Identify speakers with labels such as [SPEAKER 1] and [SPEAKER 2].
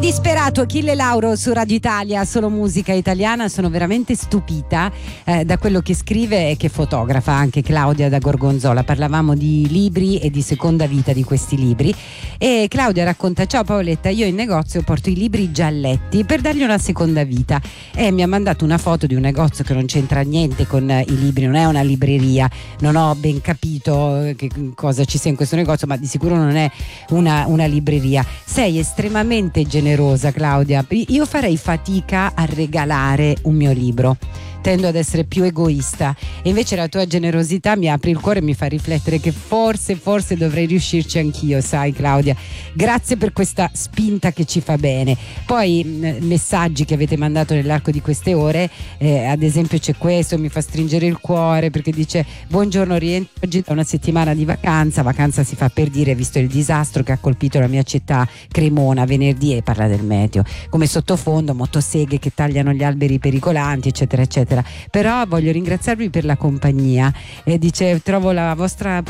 [SPEAKER 1] Disperato, Achille Lauro su Radio Italia, solo musica italiana. Sono veramente stupita da quello che scrive e che fotografa anche Claudia da Gorgonzola. Parlavamo di libri e di seconda vita di questi libri e Claudia racconta: ciao Paoletta, io in negozio porto i libri già letti per dargli una seconda vita, e mi ha mandato una foto di un negozio che non c'entra niente con i libri, non è una libreria, non ho ben capito che cosa ci sia in questo negozio, ma di sicuro non è una libreria. Sei estremamente generosa, Claudia. Io farei fatica a regalare un mio libro, tendo ad essere più egoista, e invece la tua generosità mi apre il cuore e mi fa riflettere che forse dovrei riuscirci anch'io, sai Claudia. Grazie per questa spinta che ci fa bene. Poi messaggi che avete mandato nell'arco di queste ore, ad esempio c'è questo, mi fa stringere il cuore perché dice: buongiorno, rientro oggi da una settimana di vacanza si fa per dire, visto il disastro che ha colpito la mia città, Cremona, venerdì, e parla del meteo, come sottofondo motoseghe che tagliano gli alberi pericolanti, eccetera eccetera. Però voglio ringraziarvi per la compagnia, e dice: trovo la vostra